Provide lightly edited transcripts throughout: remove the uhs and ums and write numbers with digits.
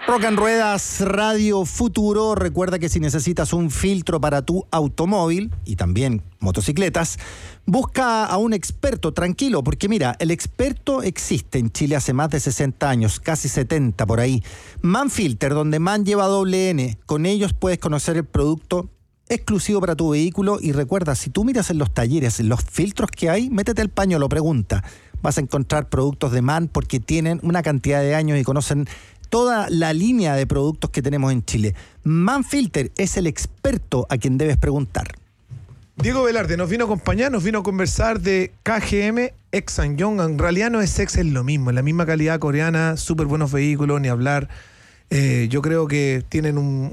Rock en Ruedas, Radio Futuro. Recuerda que si necesitas un filtro para tu automóvil y también motocicletas, busca a un experto, tranquilo, porque mira, el experto existe en Chile hace más de 60 años, casi 70 por ahí. Manfilter, donde Man lleva doble N. Con ellos puedes conocer el producto exclusivo para tu vehículo y recuerda, si tú miras en los talleres, en los filtros que hay, métete el pañuelo, pregunta. Vas a encontrar productos de Man porque tienen una cantidad de años y conocen toda la línea de productos que tenemos en Chile. Manfilter es el experto a quien debes preguntar. Diego Velarde nos vino a acompañar, nos vino a conversar de KGM, Ex Sang-yong. En realidad no es ex, es lo mismo, es la misma calidad coreana, súper buenos vehículos, ni hablar. Yo creo que tienen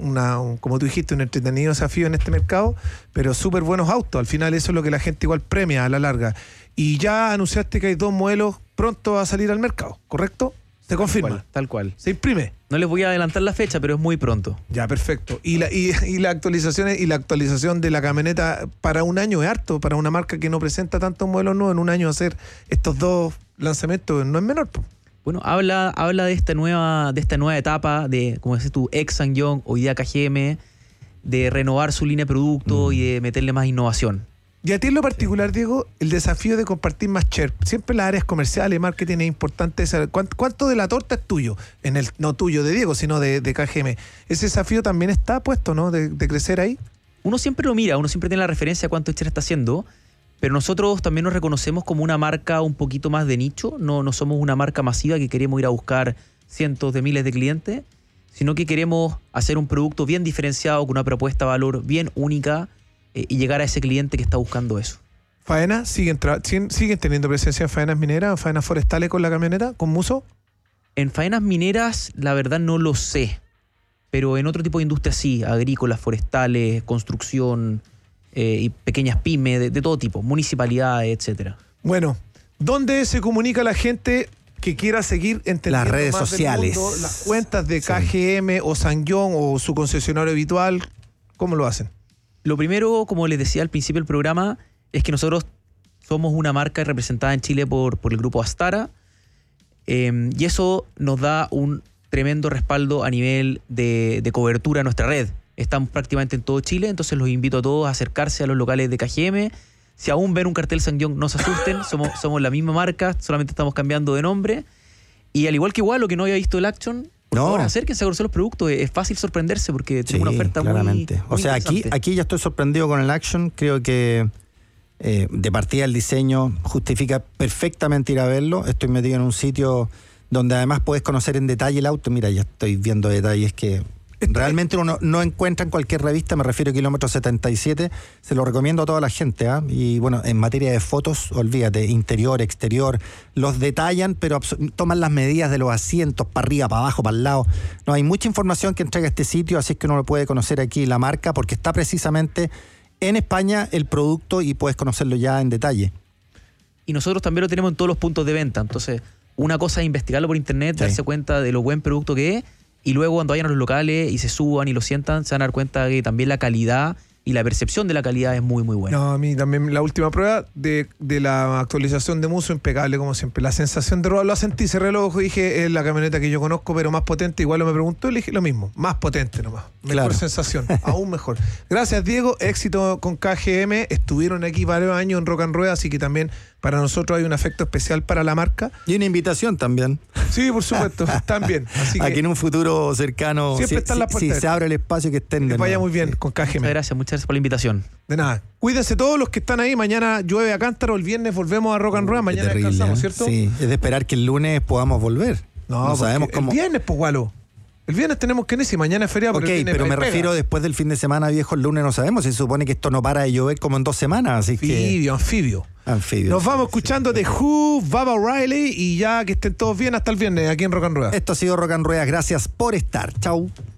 como tú dijiste, un entretenido desafío en este mercado, pero súper buenos autos. Al final eso es lo que la gente igual premia a la larga. Y ya anunciaste que hay 2 modelos pronto a salir al mercado, ¿correcto? ¿Se confirma? Tal cual. ¿Se imprime? No les voy a adelantar la fecha, pero es muy pronto. Ya, perfecto. Y la actualización de la camioneta para un año es harto, para una marca que no presenta tantos modelos nuevos, en un año hacer estos 2 lanzamientos no es menor, po. Bueno, habla de esta nueva etapa de, como decís tú, Ex Sang-yong, hoy día KGM, de renovar su línea de producto y de meterle más innovación. Y a ti en lo particular, Diego, el desafío de compartir más share. Siempre las áreas comerciales, marketing es importante saber cuánto de la torta es tuyo, no tuyo de Diego, sino de KGM. Ese desafío también está puesto, ¿no? De crecer ahí. Uno siempre lo mira, uno siempre tiene la referencia a cuánto share está haciendo, pero nosotros también nos reconocemos como una marca un poquito más de nicho. No somos una marca masiva que queremos ir a buscar cientos de miles de clientes, sino que queremos hacer un producto bien diferenciado, con una propuesta de valor bien única, y llegar a ese cliente que está buscando eso. ¿Faena? ¿Siguen teniendo presencia en faenas mineras, faenas forestales con la camioneta, con Muso? En faenas mineras, la verdad no lo sé, pero en otro tipo de industria sí, agrícolas, forestales, construcción, y pequeñas pymes, de todo tipo, municipalidades, etcétera. Bueno, ¿dónde se comunica la gente que quiera seguir entendiendo las redes más sociales, del mundo, las cuentas de KGM o Sang-yong o su concesionario habitual? ¿Cómo lo hacen? Lo primero, como les decía al principio del programa, es que nosotros somos una marca representada en Chile por el grupo Astara, y eso nos da un tremendo respaldo a nivel de cobertura a nuestra red. Estamos prácticamente en todo Chile, entonces los invito a todos a acercarse a los locales de KGM. Si aún ven un cartel Sang-yong, no se asusten, somos la misma marca, solamente estamos cambiando de nombre. Y al igual que Walo, que no había visto el Action, por favor, acérquense a conocer los productos. Es fácil sorprenderse porque tiene una oferta claramente. muy o sea, aquí ya estoy sorprendido con el Action. Creo que de partida el diseño justifica perfectamente ir a verlo. Estoy metido en un sitio donde además puedes conocer en detalle el auto. Mira, ya estoy viendo detalles que realmente uno no encuentra en cualquier revista. Me refiero a Kilómetro 77. Se lo recomiendo a toda la gente, ¿eh? Y bueno, en materia de fotos, olvídate, interior, exterior, los detallan, pero toman las medidas de los asientos, para arriba, para abajo, para el lado. No, hay mucha información que entrega este sitio, así es que uno lo puede conocer aquí, la marca, porque está precisamente en España el producto y puedes conocerlo ya en detalle. Y nosotros también lo tenemos en todos los puntos de venta. Entonces, una cosa es investigarlo por internet, darse cuenta de lo buen producto que es, y luego cuando vayan a los locales y se suban y lo sientan, se van a dar cuenta que también la calidad y la percepción de la calidad es muy, muy buena. No, a mí también la última prueba de la actualización de Muso, impecable como siempre. La sensación de robo, lo sentí, cerré los ojos y dije, es la camioneta que yo conozco, pero más potente. Igual me preguntó y le dije lo mismo, más potente nomás. Mejor sensación, aún mejor. Gracias, Diego, éxito con KGM. Estuvieron aquí varios años en Rock en Rueda, así que también para nosotros hay un afecto especial para la marca. Y una invitación también. Sí, por supuesto, también. Así que aquí en un futuro cercano, siempre están las puertas. Si se abre el espacio, que estén de que vaya nuevo. muy bien con KGM. Muchas gracias por la invitación. De nada. Cuídense todos los que están ahí. Mañana llueve a cántaro, el viernes volvemos a Rock and Roll. Mañana terrible, descansamos, ¿cierto? Sí, es de esperar que el lunes podamos volver. No sabemos cómo. El viernes, pues, Walo. El viernes tenemos que ir, si mañana es feriado. Ok, pero me refiero después del fin de semana, viejo, el lunes no sabemos. Se supone que esto no para de llover como en 2 semanas, así Anfibio. Nos vamos escuchando de Who, Baba O'Reilly, y ya que estén todos bien hasta el viernes aquí en Rock and Rueda. Esto ha sido Rock and Rueda. Gracias por estar. Chau.